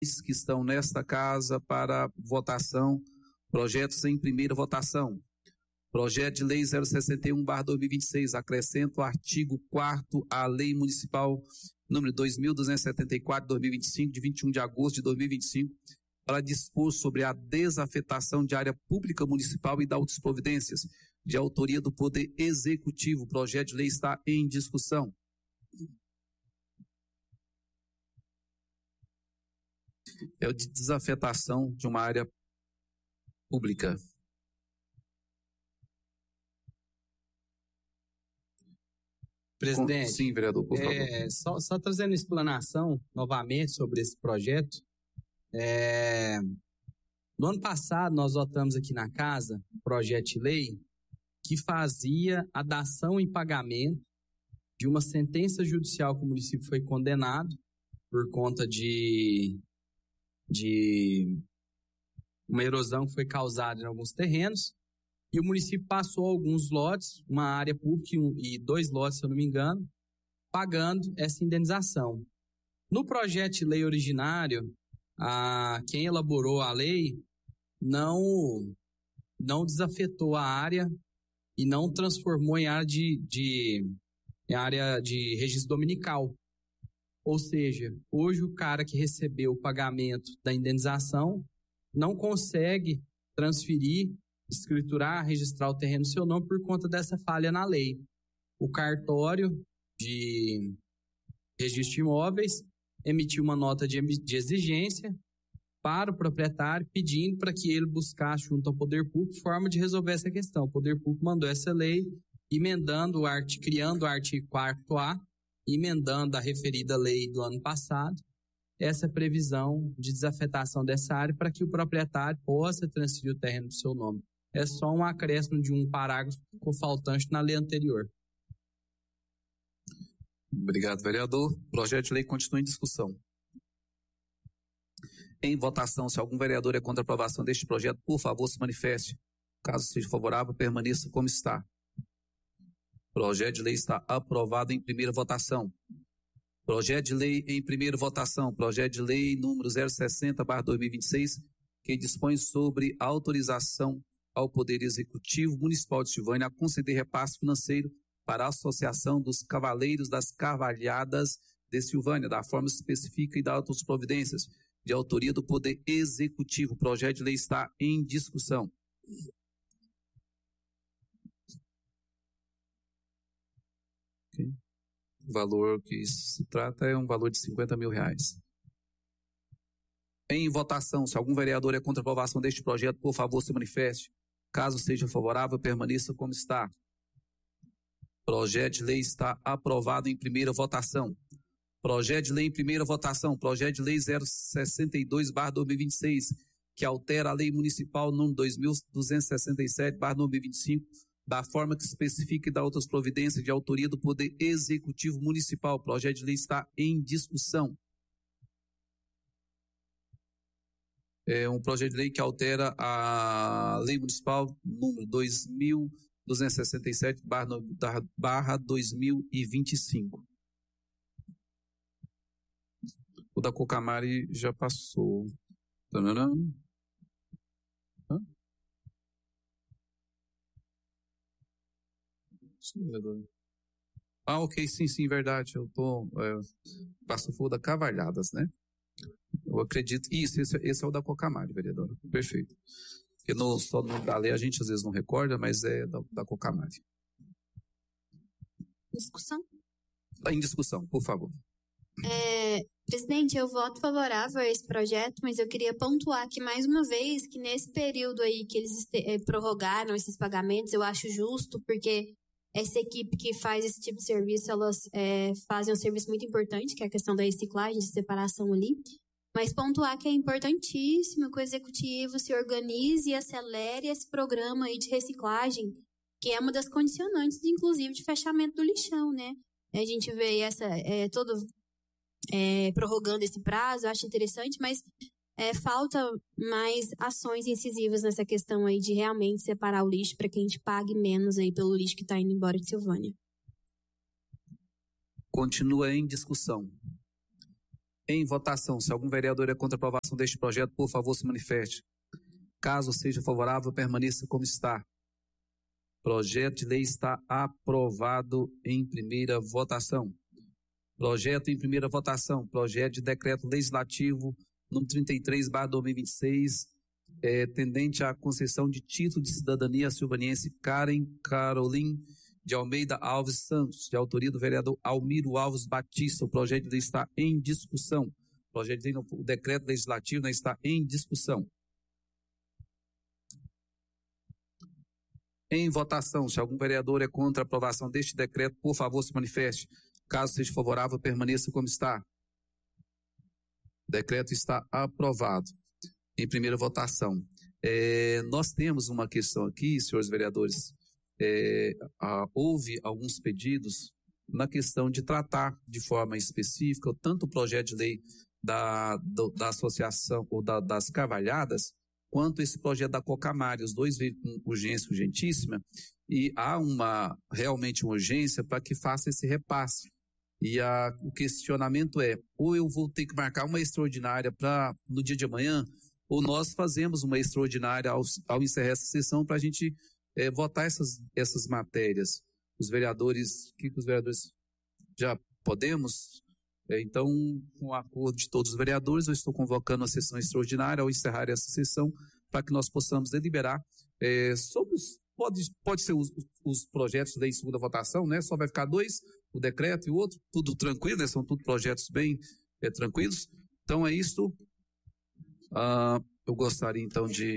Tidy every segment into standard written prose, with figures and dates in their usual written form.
que estão nesta casa para votação. Projetos em primeira votação. Projeto de Lei 061/2026, acrescenta o artigo 4º à Lei Municipal número 2.274/2025, de 21 de agosto de 2025, para dispor sobre a desafetação de área pública municipal e da outras providências, de autoria do Poder Executivo. O projeto de lei está em discussão. É o de desafetação de uma área pública. Presidente, sim, vereador, por favor. Só trazendo explanação novamente sobre esse projeto. No ano passado, nós votamos aqui na casa um projeto de lei que fazia a dação em pagamento de uma sentença judicial que o município foi condenado por conta de uma erosão que foi causada em alguns terrenos. E o município passou alguns lotes, uma área pública e 2 lotes, se eu não me engano, pagando essa indenização. No projeto de lei originário, quem elaborou a lei não desafetou a área e não transformou em área de registro dominical. Ou seja, hoje o cara que recebeu o pagamento da indenização não consegue transferir, escriturar, registrar o terreno no seu nome por conta dessa falha na lei. O cartório de registro de imóveis emitiu uma nota de exigência para o proprietário, pedindo para que ele buscasse junto ao Poder Público forma de resolver essa questão. O Poder Público mandou essa lei, criando o artigo 4º-A, emendando a referida lei do ano passado, essa previsão de desafetação dessa área para que o proprietário possa transferir o terreno do seu nome. É só um acréscimo de um parágrafo que ficou faltante na lei anterior. Obrigado, vereador. O projeto de lei continua em discussão. Em votação, se algum vereador é contra a aprovação deste projeto, por favor, se manifeste. Caso seja favorável, permaneça como está. O projeto de lei está aprovado em primeira votação. Projeto de lei em primeira votação. Projeto de lei número 060/2026, que dispõe sobre a autorização ao Poder Executivo Municipal de Silvânia a conceder repasse financeiro para a Associação dos Cavaleiros das Carvalhadas de Silvânia, da forma específica e da outras providências, de autoria do Poder Executivo. O projeto de lei está em discussão. Okay. O valor que se trata é um valor de R$50 mil. Em votação, se algum vereador é contra a aprovação deste projeto, por favor, se manifeste. Caso seja favorável, permaneça como está. Projeto de lei está aprovado em primeira votação. Projeto de lei em primeira votação. Projeto de lei 062/2026, que altera a Lei Municipal número 2267/2025, da forma que especifica e dá outras providências, de autoria do Poder Executivo Municipal. O projeto de lei está em discussão. É um projeto de lei que altera a Lei Municipal número 2267/2025. O da Cocamari já passou. Ok, sim, verdade. Passou o da Cavalhadas, né? Eu acredito. Esse é o da Cocamari, vereadora. Perfeito. Porque só no da lei a gente às vezes não recorda, mas é da Cocamari. Discussão? Em discussão, por favor. Presidente, eu voto favorável a esse projeto, mas eu queria pontuar aqui mais uma vez que nesse período aí que eles prorrogaram esses pagamentos, eu acho justo, porque essa equipe que faz esse tipo de serviço, elas fazem um serviço muito importante, que é a questão da reciclagem, de separação ali. Mas pontuar que é importantíssimo que o executivo se organize e acelere esse programa aí de reciclagem, que é uma das condicionantes, inclusive, de fechamento do lixão, né? A gente vê prorrogando esse prazo, eu acho interessante, mas falta mais ações incisivas nessa questão aí de realmente separar o lixo para que a gente pague menos aí pelo lixo que está indo embora de Silvânia. Continua em discussão. Em votação, se algum vereador é contra a aprovação deste projeto, por favor, se manifeste. Caso seja favorável, permaneça como está. Projeto de lei está aprovado em primeira votação. Projeto em primeira votação. Projeto de decreto legislativo número 33/2026, tendente à concessão de título de cidadania silvaniense Karen Caroline de Almeida Alves Santos, de autoria do vereador Almiro Alves Batista. O projeto de lei está em discussão. O decreto legislativo está em discussão. Em votação, se algum vereador é contra a aprovação deste decreto, por favor, se manifeste. Caso seja favorável, permaneça como está. O decreto está aprovado em primeira votação. Nós temos uma questão aqui, senhores vereadores. Houve alguns pedidos na questão de tratar de forma específica tanto o projeto de lei da associação ou das Carvalhadas, quanto esse projeto da Cocamare. Os dois veio com urgência urgentíssima e há realmente uma urgência para que faça esse repasse. E o questionamento é, ou eu vou ter que marcar uma extraordinária no dia de amanhã, ou nós fazemos uma extraordinária ao encerrar essa sessão para a gente votar essas matérias. Os vereadores já podemos? Então, com o acordo de todos os vereadores, eu estou convocando a sessão extraordinária ao encerrar essa sessão para que nós possamos deliberar sobre pode ser os projetos da segunda votação, né? Só vai ficar 2, o decreto e o outro, tudo tranquilo, né? São tudo projetos bem tranquilos. Então é isso. Eu gostaria então de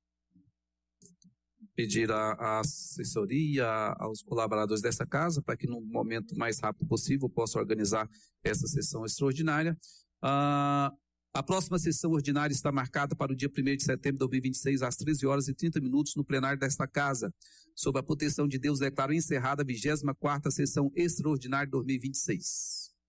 pedir à assessoria, aos colaboradores dessa casa, para que no momento mais rápido possível possa organizar essa sessão extraordinária. A próxima sessão ordinária está marcada para o dia 1º de setembro de 2026, às 13h30, no plenário desta casa. Sob a proteção de Deus, declaro encerrada a 24ª sessão extraordinária de 2026.